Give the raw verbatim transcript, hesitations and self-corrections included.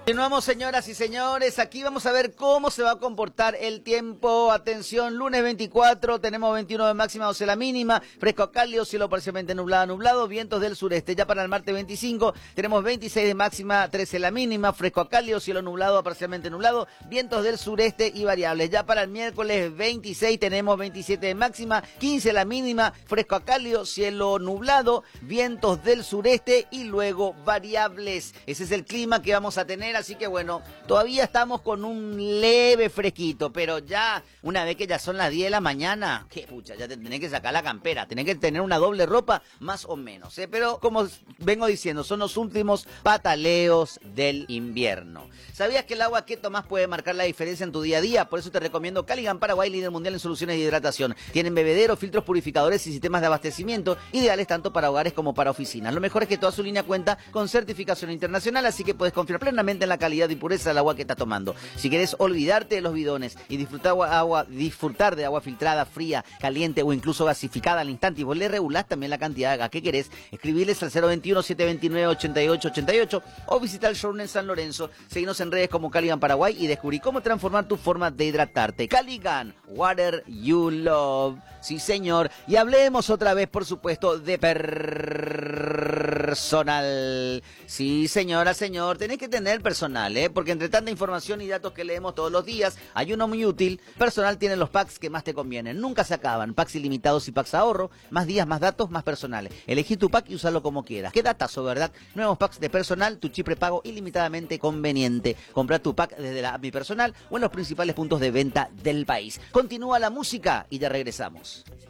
Continuamos, señoras y señores, aquí vamos a ver cómo se va a comportar el tiempo. Atención, lunes veinticuatro, tenemos veintiuno de máxima, doce la mínima, fresco cálido, cielo parcialmente nublado, nublado, vientos del sureste. Ya para el martes veinticinco, tenemos veintiséis de máxima, trece la mínima, fresco cálido, cielo nublado, parcialmente nublado, vientos del sureste y variables. Ya para el miércoles veintiséis, tenemos veintisiete de máxima, quince la mínima, fresco cálido, cielo nublado, vientos del sureste y luego variables. Ese es el clima que vamos a tener. Así que bueno, todavía estamos con un leve fresquito, pero ya una vez que ya son las diez de la mañana, qué pucha, ya te tenés que sacar la campera, tenés que tener una doble ropa más o menos, ¿eh? Pero como vengo diciendo, son los últimos pataleos del invierno. ¿Sabías que el agua que tomás puede marcar la diferencia en tu día a día? Por eso te recomiendo Caligan Paraguay, líder mundial en soluciones de hidratación. Tienen bebederos, filtros purificadores y sistemas de abastecimiento ideales tanto para hogares como para oficinas. Lo mejor es que toda su línea cuenta con certificación internacional, así que puedes confiar plenamente en la calidad y pureza del agua que estás tomando. Si querés olvidarte de los bidones y disfrutar agua, agua, disfrutar de agua filtrada, fría, caliente o incluso gasificada al instante, y vos le regulás también la cantidad de gas que querés, escribirles al cero veintiuno, setecientos veintinueve, ochenta y ocho ochenta y ocho o visitar el showroom en San Lorenzo. Seguinos en redes como Caligan Paraguay y descubrí cómo transformar tu forma de hidratarte. Caligan, water you love. Sí, señor. Y hablemos otra vez, por supuesto, de personal. Sí, señora, señor, tenés que tener personal, ¿eh? Porque entre tanta información y datos que leemos todos los días, hay uno muy útil. Personal tiene los packs que más te convienen. Nunca se acaban. Packs ilimitados y packs ahorro. Más días, más datos, más personales. Elegí tu pack y usalo como quieras. Qué datazo, ¿verdad? Nuevos packs de personal, tu chip prepago ilimitadamente conveniente. Compra tu pack desde la app Mi Personal o en los principales puntos de venta del país. Continúa la música y ya regresamos.